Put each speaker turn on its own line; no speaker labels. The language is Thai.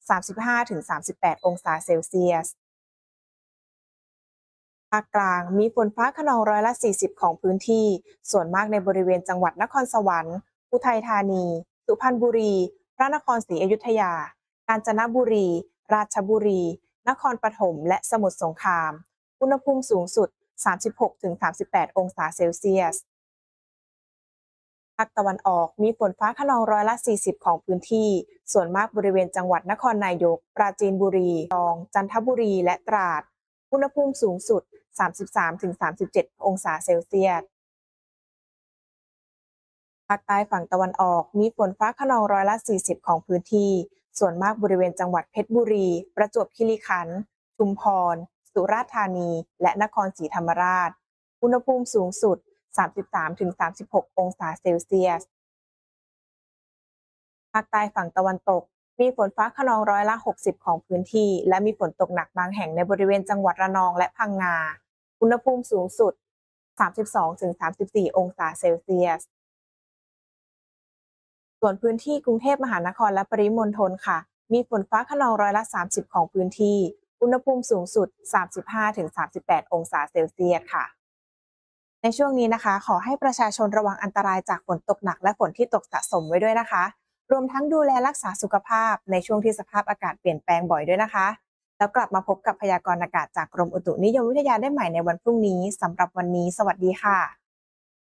35-38 องศาเซลเซียสภาคกลางมีฝนฟ้าคะนอง40%ของพื้นที่ส่วนมากในบริเวณจังหวัดนครสวรรค์อุทัยธานีสุพรรณบุรีพระนครศรีอยุธยากาญจนบุรีราชบุรีนครปฐมและสมุทรสงครามอุณหภูมิสูงสุด36-38 องศาเซลเซียสภาคตะวันออกมีฝนฟ้าคะนอง40%ของพื้นที่ส่วนมากบริเวณจังหวัดนครนายกปราจีนบุรีระยองจันทบุรีและตราดอุณหภูมิสูงสุด33-37 องศาเซลเซียสภาคใต้ฝั่งตะวันออกมีฝนฟ้าคะนอง40%ของพื้นที่ส่วนมากบริเวณจังหวัดเพชรบุรีประจวบคีรีขันธ์ชุมพรสุราษฎร์ธานีและนครศรีธรรมราชอุณหภูมิสูงสุด33-36 องศาเซลเซียสภาคใต้ฝั่งตะวันตกมีฝนฟ้าคะนอง60%ของพื้นที่และมีฝนตกหนักบางแห่งในบริเวณจังหวัดระนองและพังงาอุณหภูมิสูงสุด32-34 องศาเซลเซียสส่วนพื้นที่กรุงเทพมหานครและปริมณฑลค่ะมีฝนฟ้าคะนอง30%ของพื้นที่อุณหภูมิสูงสุด35-38 องศาเซลเซียสค่ะในช่วงนี้นะคะขอให้ประชาชนระวังอันตรายจากฝนตกหนักและฝนที่ตกสะสมไว้ด้วยนะคะรวมทั้งดูแลรักษาสุขภาพในช่วงที่สภาพอากาศเปลี่ยนแปลงบ่อยด้วยนะคะแล้วกลับมาพบกับพยากรณ์อากาศจากกรมอุตุนิยมวิทยาได้ใหม่ในวันพรุ่งนี้สำหรับวันนี้สวัสดีค่ะ